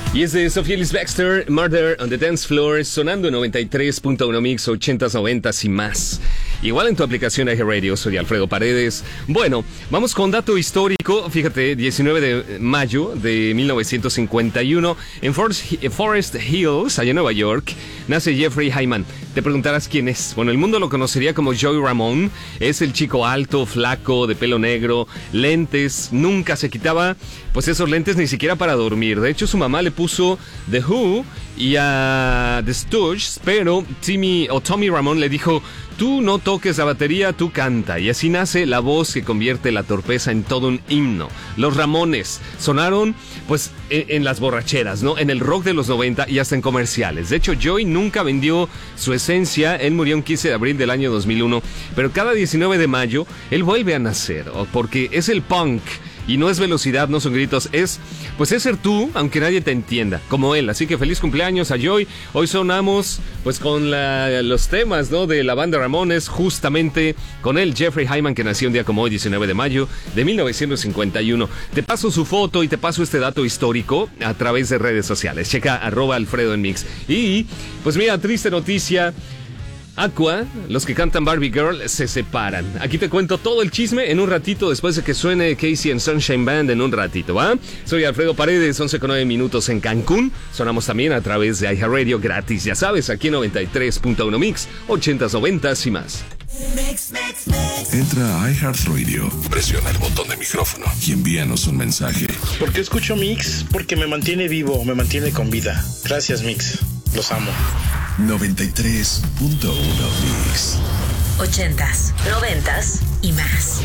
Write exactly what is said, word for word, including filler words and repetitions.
Y es de Sophia Ellis Bextor, Murder on the Dance Floor, sonando en noventa y tres punto uno Mix, ochentas, noventas y más. Igual en tu aplicación iHeartRadio, soy Alfredo Paredes. Bueno, vamos con dato histórico. Fíjate, diecinueve de mayo de mil novecientos cincuenta y uno, en Forest Hills, allá en Nueva York, nace Jeffrey Hyman. Te preguntarás quién es. Bueno, el mundo lo conocería como Joey Ramone. Es el chico alto, flaco, de pelo negro, lentes, nunca se quitaba pues esos lentes ni siquiera para dormir. De hecho, su mamá le puso The Who y a The Stooges, pero Timmy o Tommy Ramone le dijo: tú no toques la batería, tú canta. Y así nace la voz que convierte la torpeza en todo un himno. Los Ramones sonaron pues en, en las borracheras, ¿no? En el rock de los noventa y hasta en comerciales. De hecho, Joey nunca vendió su esencia. Él murió el quince de abril del año dos mil uno. Pero cada diecinueve de mayo él vuelve a nacer, porque es el punk. Y no es velocidad, no son gritos, es pues es ser tú, aunque nadie te entienda, como él. Así que feliz cumpleaños a Joey. Hoy sonamos pues con la, los temas, ¿no?, de la banda Ramones, justamente con él, Jeffrey Hyman, que nació un día como hoy, diecinueve de mayo de mil novecientos cincuenta y uno. Te paso su foto y te paso este dato histórico a través de redes sociales. Checa arroba Alfredo en Mix. Y pues mira, triste noticia. Aqua, los que cantan Barbie Girl, se separan. Aquí te cuento todo el chisme en un ratito, después de que suene Casey and Sunshine Band en un ratito, ¿va? Soy Alfredo Paredes, once con nueve minutos en Cancún. Sonamos también a través de iHeartRadio gratis, ya sabes, aquí en noventa y tres punto uno Mix, ochentas, noventas y más. Mix, mix, mix. Entra a iHeartRadio, presiona el botón de micrófono y envíanos un mensaje. ¿Por qué escucho Mix? Porque me mantiene vivo, me mantiene con vida. Gracias, Mix. Los amo. noventa y tres punto uno Mix. Ochentas, noventas y más.